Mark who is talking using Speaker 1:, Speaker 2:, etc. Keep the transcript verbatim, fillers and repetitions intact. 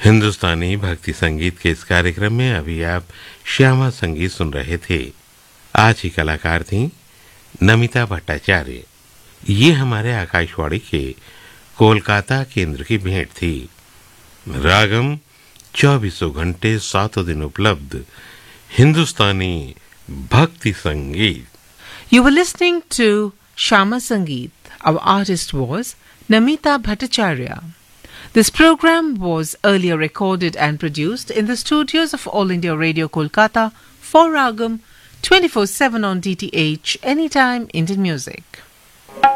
Speaker 1: हिंदुस्तानी भक्ति संगीत के इस कार्यक्रम में अभी आप श्यामा संगीत सुन रहे थे। आज की कलाकार थीं नमिता भट्टाचार्य। ये हमारे आकाशवाणी के कोलकाता केंद्र की भेंट थी। रागम चौबीसों घंटे सातों दिन उपलब्ध हिंदुस्तानी भक्ति संगीत।
Speaker 2: You were listening to Shama Sangeet. Our artist was Namita Bhattacharya. This program was earlier recorded and produced in the studios of All India Radio Kolkata for Ragam twenty-four seven on D T H Anytime Indian Music.